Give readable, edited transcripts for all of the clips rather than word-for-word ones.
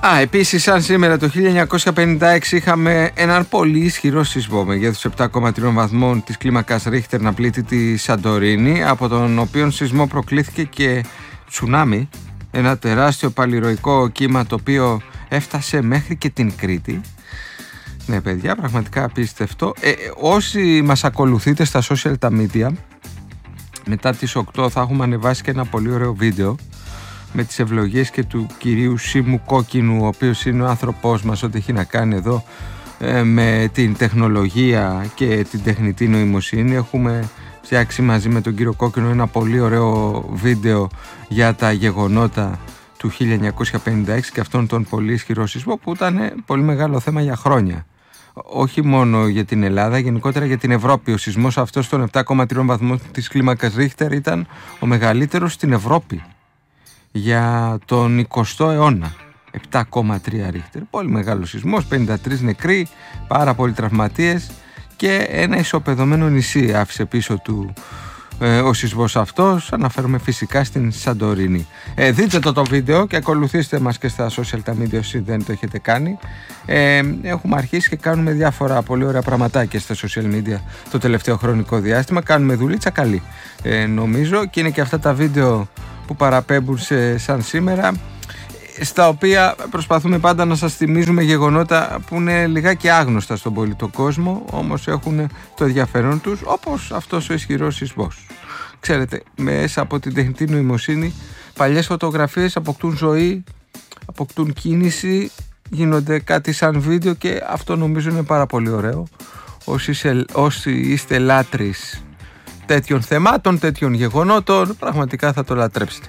Επίσης, σαν σήμερα το 1956 είχαμε έναν πολύ ισχυρό σεισμό μεγέθους 7,3 βαθμών της κλίμακας Ρίχτερ να πλήττει τη Σαντορίνη, από τον οποίο σεισμό προκλήθηκε και τσουνάμι, ένα τεράστιο παλιροϊκό κύμα το οποίο έφτασε μέχρι και την Κρήτη. Ναι παιδιά, πραγματικά απίστευτο. Όσοι μας ακολουθείτε στα social τα media, μετά τις 8 θα έχουμε ανεβάσει και ένα πολύ ωραίο βίντεο με τις ευλογίες και του κυρίου Σίμου Κόκκινου, ο οποίος είναι ο άνθρωπός μας, ό,τι έχει να κάνει εδώ με την τεχνολογία και την τεχνητή νοημοσύνη. Έχουμε φτιάξει μαζί με τον κύριο Κόκκινο ένα πολύ ωραίο βίντεο για τα γεγονότα του 1956 και αυτόν τον πολύ ισχυρό σεισμό που ήταν πολύ μεγάλο θέμα για χρόνια. Όχι μόνο για την Ελλάδα, γενικότερα για την Ευρώπη. Ο σεισμός αυτός των 7,3 βαθμών της κλίμακας Ρίχτερ ήταν ο μεγαλύτερος στην Ευρώπη για τον 20ο αιώνα. 7,3 Ρίχτερ. Πολύ μεγάλο σεισμός, 53 νεκροί, πάρα πολλοί τραυματίες και ένα ισοπεδωμένο νησί άφησε πίσω του ο σεισμός αυτός. Αναφέρομαι φυσικά στην Σαντορίνη. Δείτε το βίντεο και ακολουθήστε μας και στα social τα media όσοι δεν το έχετε κάνει. Έχουμε αρχίσει και κάνουμε διάφορα πολύ ωραία πραγματάκια στα social media το τελευταίο χρονικό διάστημα. Κάνουμε δουλίτσα καλή νομίζω, και είναι και αυτά τα βίντεο που παραπέμπουν σαν σήμερα, στα οποία προσπαθούμε πάντα να σας θυμίζουμε γεγονότα που είναι λιγάκι άγνωστα στον πολιτικό κόσμο, όμως έχουν το ενδιαφέρον τους, όπως αυτός ο ισχυρός σεισμός. Ξέρετε, μέσα από την τεχνητή νοημοσύνη παλιές φωτογραφίες αποκτούν ζωή, αποκτούν κίνηση, γίνονται κάτι σαν βίντεο και αυτό νομίζω είναι πάρα πολύ ωραίο. Όσοι είστε λάτρεις τέτοιων θεμάτων, τέτοιων γεγονότων, πραγματικά θα το λατρέψετε.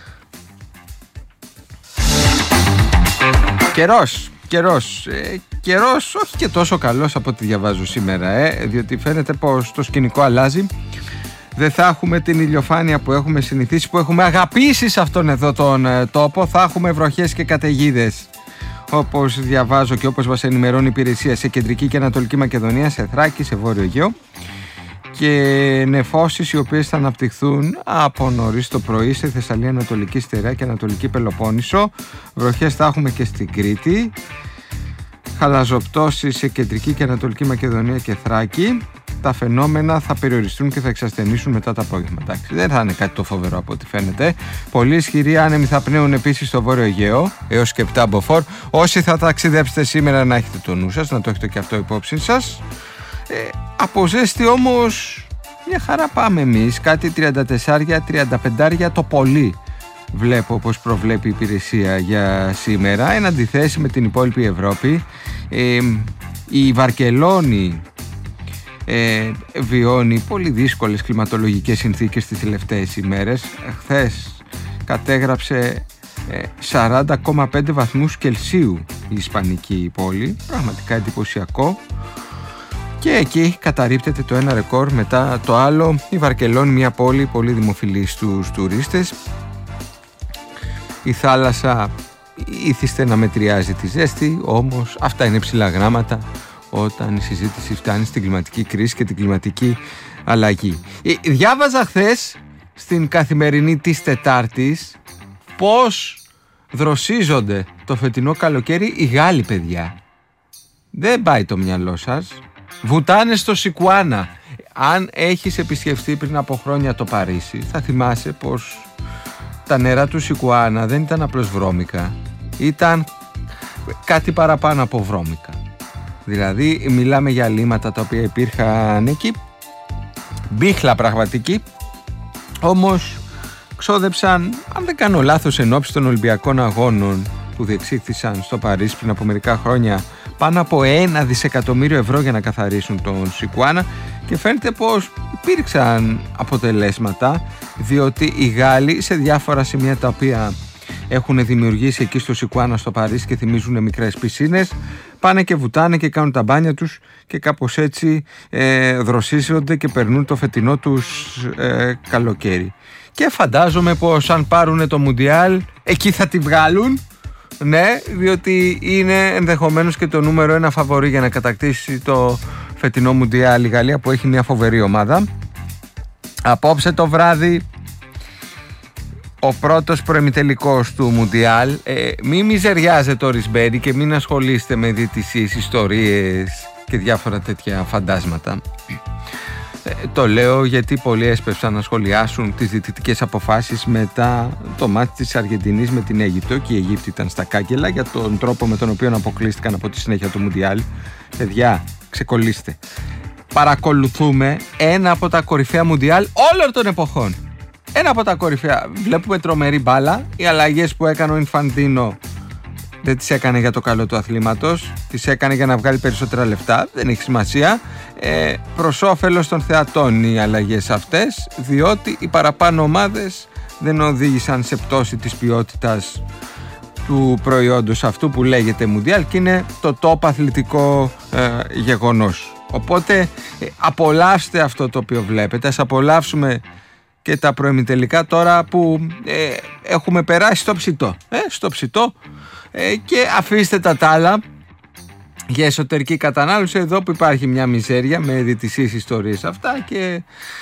Καιρός όχι και τόσο καλός από ό,τι διαβάζω σήμερα, διότι φαίνεται πως το σκηνικό αλλάζει. Δεν θα έχουμε την ηλιοφάνεια που έχουμε συνηθίσει, που έχουμε αγαπήσει σε αυτόν εδώ τον τόπο. Θα έχουμε βροχές και καταιγίδες, όπως διαβάζω και όπως μας ενημερώνει η υπηρεσία, σε κεντρική και ανατολική Μακεδονία, σε Θράκη, σε Βόρειο Αιγαίο, και νεφώσεις οι οποίες θα αναπτυχθούν από νωρίς το πρωί σε Θεσσαλία, Ανατολική Στερεά και Ανατολική Πελοπόννησο. Βροχές θα έχουμε και στην Κρήτη, χαλαζοπτώσεις σε κεντρική και ανατολική Μακεδονία και Θράκη. Τα φαινόμενα θα περιοριστούν και θα εξασθενήσουν μετά το απόγευμα. Εντάξει, δεν θα είναι κάτι το φοβερό από ό,τι φαίνεται. Πολύ ισχυροί άνεμοι θα πνέουν επίσης στο Βόρειο Αιγαίο έως και 7 μποφόρ. Όσοι θα ταξιδέψετε σήμερα, να έχετε το νου σας, να το έχετε και αυτό υπόψη σας. Από ζέστη όμως μια χαρά πάμε εμείς, κάτι 34-35 το πολύ βλέπω, όπως προβλέπει η υπηρεσία για σήμερα, εν αντιθέσει με την υπόλοιπη Ευρώπη. Η Βαρκελόνη βιώνει πολύ δύσκολες κλιματολογικές συνθήκες τις τελευταίες ημέρες. Χθες κατέγραψε 40,5 βαθμούς Κελσίου η ισπανική πόλη, πραγματικά εντυπωσιακό. Και εκεί καταρρίπτεται το ένα ρεκόρ μετά το άλλο. Η Βαρκελόνη, μια πόλη πολύ δημοφιλή στους τουρίστες. Η θάλασσα ήθιστε να μετριάζει τη ζέστη, όμως αυτά είναι ψηλά γράμματα όταν η συζήτηση φτάνει στην κλιματική κρίση και την κλιματική αλλαγή. Διάβαζα χθες στην Καθημερινή της Τετάρτης πώς δροσίζονται το φετινό καλοκαίρι οι Γάλλοι, παιδιά. Δεν πάει το μυαλό σας. Βουτάνε στο Σικουάνα. Αν έχεις επισκεφτεί πριν από χρόνια το Παρίσι, θα θυμάσαι πως τα νερά του Σικουάνα δεν ήταν απλώς βρώμικα. Ήταν κάτι παραπάνω από βρώμικα. Δηλαδή μιλάμε για λίμματα τα οποία υπήρχαν εκεί, μπίχλα πραγματική, όμως ξόδεψαν, αν δεν κάνω λάθος, ενόψει των Ολυμπιακών Αγώνων που διεξήχθησαν στο Παρίσι πριν από μερικά χρόνια, πάνω από 1 δισεκατομμύριο ευρώ για να καθαρίσουν τον Σικουάνα, και φαίνεται πως υπήρξαν αποτελέσματα, διότι οι Γάλλοι σε διάφορα σημεία τα οποία έχουν δημιουργήσει εκεί στο Σικουάνα στο Παρίσι και θυμίζουν μικρές πισίνες, πάνε και βουτάνε και κάνουν τα μπάνια τους και κάπως έτσι δροσίζονται και περνούν το φετινό τους καλοκαίρι. Και φαντάζομαι πως αν πάρουν το Μουντιάλ εκεί θα τη βγάλουν. Ναι, διότι είναι ενδεχομένως και το νούμερο 1 φαβορί για να κατακτήσει το φετινό Μουντιάλ η Γαλλία, που έχει μια φοβερή ομάδα. Απόψε το βράδυ ο πρώτος προημιτελικός του Μουντιάλ. Μην μιζεριάζετε ο Ρισμπέρι και μην ασχολείστε με διαιτησίες, ιστορίες και διάφορα τέτοια φαντάσματα. Το λέω γιατί πολλοί έσπευσαν να σχολιάσουν τις διαιτητικές αποφάσεις μετά το μάτς της Αργεντινής με την Αίγυπτο, και η Αιγύπτη ήταν στα κάγκελα για τον τρόπο με τον οποίο αποκλείστηκαν από τη συνέχεια του Μουντιάλ. Παιδιά, ξεκολλήστε. Παρακολουθούμε ένα από τα κορυφαία Μουντιάλ όλων των εποχών. Ένα από τα κορυφαία. Βλέπουμε τρομερή μπάλα. Οι αλλαγές που έκανε ο Ινφαντίνο δεν τις έκανε για το καλό του αθλήματος, τις έκανε για να βγάλει περισσότερα λεφτά. Δεν έχει σημασία. Προς όφελος των θεατών οι αλλαγές αυτές, διότι οι παραπάνω ομάδες δεν οδήγησαν σε πτώση της ποιότητας του προϊόντος αυτού που λέγεται Μουντιάλ, και είναι το top αθλητικό γεγονός. Οπότε απολαύστε αυτό το οποίο βλέπετε. Ας απολαύσουμε και τα προημιτελικά τώρα που έχουμε περάσει στο ψητό, και αφήστε τα άλλα για εσωτερική κατανάλωση, εδώ που υπάρχει μια μιζέρια με διαιτησίες, ιστορίες αυτά, και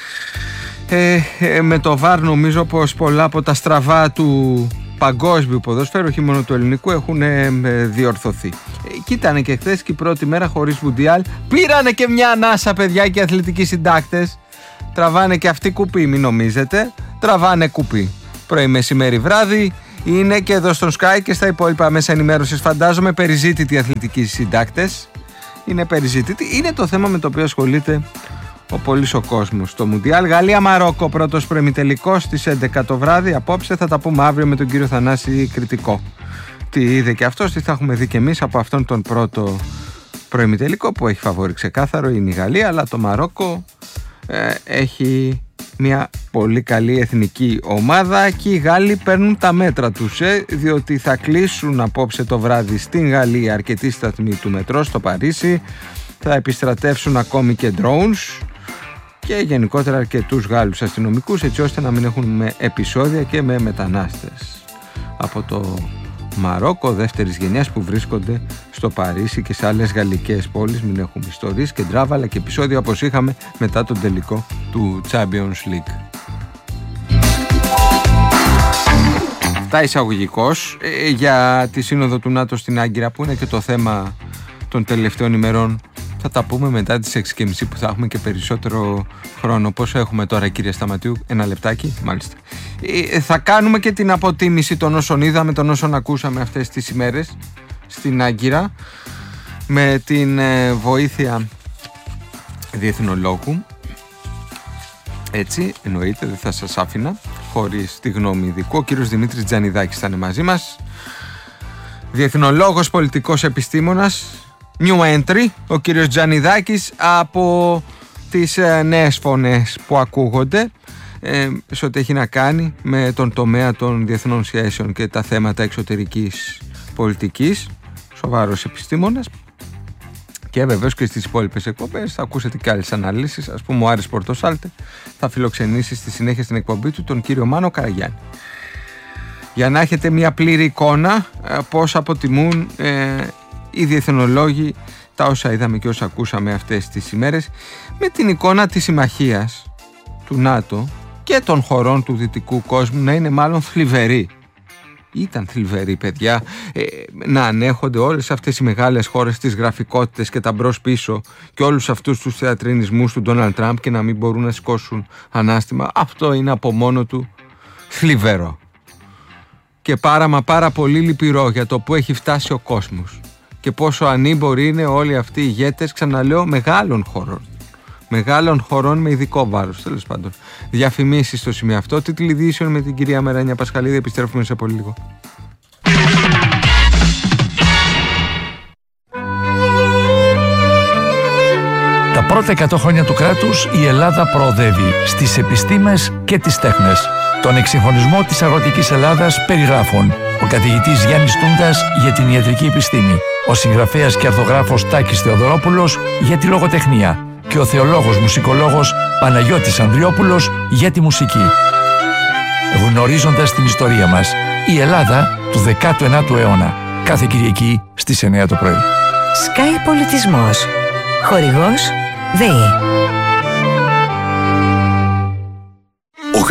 με το VAR νομίζω πως πολλά από τα στραβά του παγκόσμιου ποδοσφαίρου, όχι μόνο του ελληνικού, έχουν διορθωθεί. Κοίτανε και χθες και η πρώτη μέρα χωρίς Μουντιάλ. Πήρανε και μια ανάσα, παιδιά, και οι αθλητικοί συντάκτες. Τραβάνε και αυτοί κουπί, μην νομίζετε. Τραβάνε κουπί. Πρωί, μεσημέρι, βράδυ. Είναι και εδώ στον Sky και στα υπόλοιπα μέσα ενημέρωσης, φαντάζομαι, περιζήτητοι αθλητικοί συντάκτες. Είναι περιζήτητοι. Είναι το θέμα με το οποίο ασχολείται ο πολύς ο κόσμος. Το Μουντιάλ, Γαλλία-Μαρόκο, πρώτος προημιτελικός στις 11 το βράδυ. Απόψε θα τα πούμε αύριο με τον κύριο Θανάση Κριτικό. Τι είδε και αυτός, τι θα έχουμε δει και εμείς από αυτόν τον πρώτο προημιτελικό, που έχει φαβορί ξεκάθαρο, είναι η Γαλλία, αλλά το Μαρόκο έχει μια πολύ καλή εθνική ομάδα, και οι Γάλλοι παίρνουν τα μέτρα τους, διότι θα κλείσουν απόψε το βράδυ στην Γαλλία αρκετοί σταθμοί του μετρό στο Παρίσι, θα επιστρατεύσουν ακόμη και drones και γενικότερα αρκετούς Γάλλους αστυνομικούς, έτσι ώστε να μην έχουν επεισόδια και με μετανάστες από το Μαρόκο δεύτερης γενιάς που βρίσκονται στο Παρίσι και σε άλλες γαλλικές πόλεις. Μην έχουμε ιστορίες και ντράβαλα και επεισόδια όπως είχαμε μετά τον τελικό του Champions League. Αυτά εισαγωγικώς για τη σύνοδο του ΝΑΤΟ στην Άγκυρα, που είναι και το θέμα των τελευταίων ημερών. Θα τα πούμε μετά τις 6.30 που θα έχουμε και περισσότερο χρόνο. Πόσο έχουμε τώρα, κύριε Σταματίου? Ένα λεπτάκι, μάλιστα. Θα κάνουμε και την αποτίμηση των όσων είδαμε, των όσων ακούσαμε αυτές τις ημέρες στην Άγκυρα, με την βοήθεια διεθνολόγου. Έτσι, εννοείται, δεν θα σας άφηνα χωρίς τη γνώμη ειδικού. Ο κύριος Δημήτρης Τζανιδάκης θα είναι μαζί μας. Διεθνολόγος, πολιτικός επιστήμονας. New entry, ο κύριος Τζανιδάκης, από τις νέες φωνές που ακούγονται σε ό,τι έχει να κάνει με τον τομέα των διεθνών σχέσεων και τα θέματα εξωτερικής πολιτικής. Σοβαρός επιστήμονας. Και βεβαίως και στις υπόλοιπες εκπομπές θα ακούσετε και άλλες αναλύσεις. Ας πούμε, ο Άρης Πορτοσάλτε θα φιλοξενήσει στη συνέχεια στην εκπομπή του τον κύριο Μάνο Καραγιάννη, για να έχετε μια πλήρη εικόνα πώς αποτιμούν οι διεθνολόγοι τα όσα είδαμε και όσα ακούσαμε αυτές τις ημέρες, με την εικόνα της συμμαχίας του ΝΑΤΟ και των χωρών του δυτικού κόσμου να είναι μάλλον θλιβερή. Ήταν θλιβερή, παιδιά, να ανέχονται όλες αυτές οι μεγάλες χώρες, τις γραφικότητες και τα μπρος πίσω και όλους αυτούς τους θεατρινισμούς του Ντόναλντ Τραμπ και να μην μπορούν να σηκώσουν ανάστημα. Αυτό είναι από μόνο του θλιβερό και πάρα πολύ λυπηρό για το που έχει φτάσει ο κόσμος και πόσο ανήμποροι είναι όλοι αυτοί οι ηγέτες, ξαναλέω, μεγάλων χωρών με ειδικό βάρος, τέλος πάντων. Διαφημίσεις στο σημείο αυτό. Τίτλοι ειδήσεων με την κυρία Μεράνια Πασχαλίδη. Επιστρέφουμε σε πολύ λίγο. Τα πρώτα 100 χρόνια του κράτους η Ελλάδα προοδεύει στις επιστήμες και τις τέχνες. Τον εξυγχρονισμό της αγροτικής Ελλάδας περιγράφουν ο καθηγητής Γιάννης Τούντας για την ιατρική επιστήμη, ο συγγραφέας και αρθογράφος Τάκης Θεοδωρόπουλος για τη λογοτεχνία και ο θεολόγος μουσικολόγος Παναγιώτης Ανδριόπουλος για τη μουσική. Γνωρίζοντας την ιστορία μας, η Ελλάδα του 19ου αιώνα. Κάθε Κυριακή στις 9 το πρωί. Sky Πολιτισμός. Χορηγός ΔΕΗ.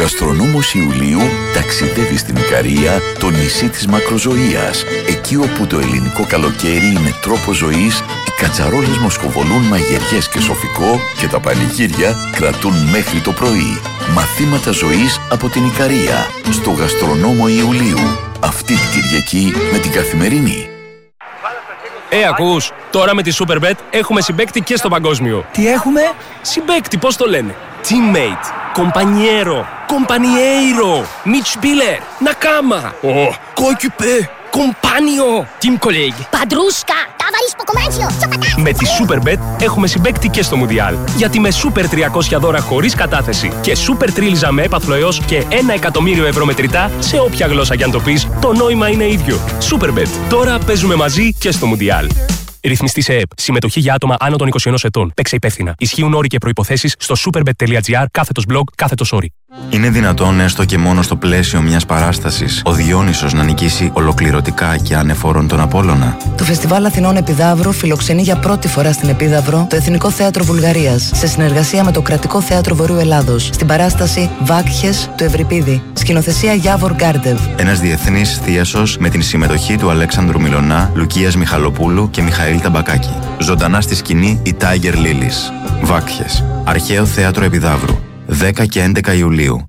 γαστρονόμος Ιουλίου ταξιδεύει στην Ικαρία, το νησί της μακροζωίας. Εκεί όπου το ελληνικό καλοκαίρι είναι τρόπος ζωής, οι κατσαρόλες μοσχοβολούν μαγειριές και σοφικό και τα πανηγύρια κρατούν μέχρι το πρωί. Μαθήματα ζωής από την Ικαρία, στο γαστρονόμο Ιουλίου. Αυτή την Κυριακή με την Καθημερινή. Ακούς, τώρα με τη Superbet έχουμε συμπαίκτη και στο παγκόσμιο. Τι έχουμε? Συμπαίκτη, πώς το λένε? Teammate, compañero, compañeiro, Mitspieler, Nakama, coéquipier, compagno, team colleague, Padrusca, ταβαρίσκο κομμάτσιο, Με τη Superbet έχουμε συμπαίκτη και στο Μουντιάλ. Γιατί με Super 300 δώρα χωρίς κατάθεση και Super Τρίλιζα με έπαθλο έως και 1.000.000 ευρώ μετρητά, σε όποια γλώσσα κι αν το πεις, το νόημα είναι ίδιο. Superbet. Τώρα παίζουμε μαζί και στο Μουντιάλ. Ρυθμιστή σε ΕΕΠ. Συμμετοχή για άτομα άνω των 21 ετών. Παίξε υπεύθυνα. Ισχύουν όροι και προϋποθέσεις στο superbet.gr/blog/όροι. Είναι δυνατόν έστω και μόνο στο πλαίσιο μιας παράστασης ο Διόνυσος να νικήσει ολοκληρωτικά και ανεφόρον τον Απόλλωνα? Το Φεστιβάλ Αθηνών Επιδαύρου φιλοξενεί για πρώτη φορά στην Επίδαυρο το Εθνικό Θέατρο Βουλγαρίας σε συνεργασία με το Κρατικό Θέατρο Βορείου Ελλάδος στην παράσταση Βάκχες του Ευρυπίδη. Σκηνοθεσία Γιάβορ Γκάρντεβ. Ένας διεθνής θίασος με την συμμετοχή του Αλέξανδρου Μιλωνά, Λουκίας Μιχαλοπούλου και Μιχαήλ Ταμπακάκη. Ζωντανά στη σκηνή η Tiger Lilies. Βάκχες. Αρχαίο Θέατρο Επιδαύρου. 10 και 11 Ιουλίου.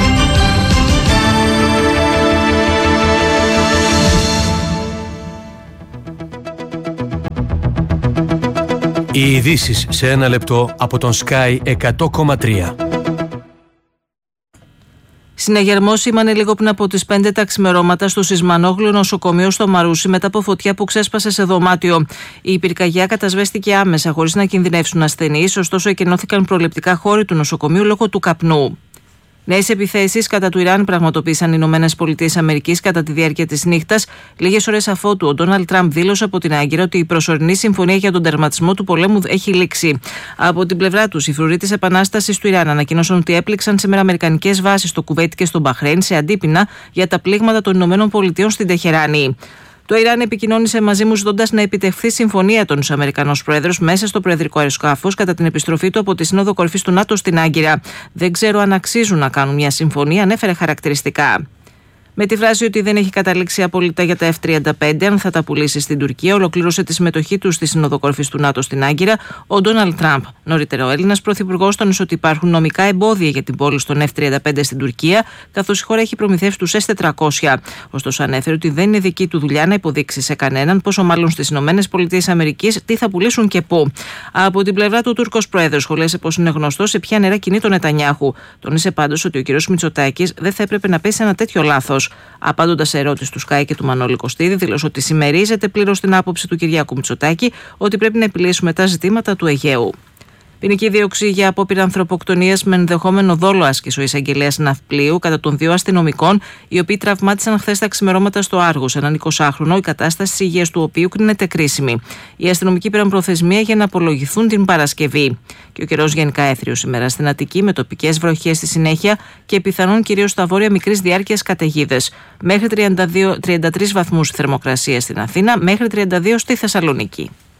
Οι ειδήσεις σε ένα λεπτό από τον Sky 100,3. Συναγερμός σήμανε λίγο πριν από τις 5 τα ξημερώματα στο Σισμανόγλου νοσοκομείο στο Μαρούσι μετά από φωτιά που ξέσπασε σε δωμάτιο. Η πυρκαγιά κατασβέστηκε άμεσα χωρίς να κινδυνεύσουν ασθενείς, ωστόσο εκενώθηκαν προληπτικά χώροι του νοσοκομείου λόγω του καπνού. Νέες επιθέσεις κατά του Ιράν πραγματοποίησαν οι ΗΠΑ κατά τη διάρκεια της νύχτας, λίγες ώρες αφότου ο Ντόναλντ Τραμπ δήλωσε από την Άγκυρα ότι η προσωρινή συμφωνία για τον τερματισμό του πολέμου έχει λήξει. Από την πλευρά τους, οι φρουροί της Επανάστασης του Ιράν ανακοίνωσαν ότι έπληξαν σήμερα αμερικανικές βάσεις στο Κουβέιτ και στο Μπαχρέιν σε αντίπεινα για τα πλήγματα των ΗΠΑ στην Τεχεράνη. Το Ιράν επικοινώνησε μαζί μου ζητώντας να επιτευχθεί συμφωνία των Αμερικανός Πρόεδρος μέσα στο προεδρικό αεροσκάφος κατά την επιστροφή του από τη Σύνοδο Κορυφής του ΝΑΤΟ στην Άγκυρα. Δεν ξέρω αν αξίζουν να κάνουν μια συμφωνία, ανέφερε χαρακτηριστικά. Με τη φράση ότι δεν έχει καταλήξει απόλυτα για τα F-35, αν θα τα πουλήσει στην Τουρκία, ολοκλήρωσε τη συμμετοχή του στη Σύνοδο Κορυφής του ΝΑΤΟ στην Άγκυρα ο Ντόναλντ Τραμπ. Νωρίτερα, ο Έλληνας πρωθυπουργός τόνισε ότι υπάρχουν νομικά εμπόδια για την πώληση των F-35 στην Τουρκία, καθώς η χώρα έχει προμηθεύσει τους S-400. Ωστόσο, ανέφερε ότι δεν είναι δική του δουλειά να υποδείξει σε κανέναν, πόσο μάλλον στις ΗΠΑ, τι θα πουλήσουν και πού. Από την πλευρά του, ο Τούρκος πρόεδρος σχολίασε πως είναι γνωστό σε ποια νερά κινεί τον Νετανιάχου. Τόνισε πάντως ότι ο κ. Μητσοτάκης δεν θα έπρεπε να πέσει ένα τέτοιο λάθος. Απάντοντας σε ερώτηση του Σκάι και του Μανώλη Κωστίδη, δήλωσε ότι συμμερίζεται πλήρως την άποψη του Κυριάκου Μητσοτάκη ότι πρέπει να επιλύσουμε τα ζητήματα του Αιγαίου. Ποινική δίωξη για απόπειρα ανθρωποκτονίας με ενδεχόμενο δόλο άσκησε ο εισαγγελέας ναυπλίου κατά των 2 αστυνομικών, οι οποίοι τραυμάτισαν χθες τα ξημερώματα στο Άργος, έναν 20χρονο, η κατάσταση της υγείας του οποίου κρίνεται κρίσιμη. Οι αστυνομικοί πήραν προθεσμία για να απολογηθούν την Παρασκευή. Και ο καιρός γενικά έθριος σήμερα στην Αττική, με τοπικές βροχές στη συνέχεια και πιθανόν κυρίως στα βόρεια μικρής διάρκειας καταιγίδες. Μέχρι 33 βαθμούς θερμοκρασία στην Αθήνα, μέχρι 32 στη Θεσσαλονίκη.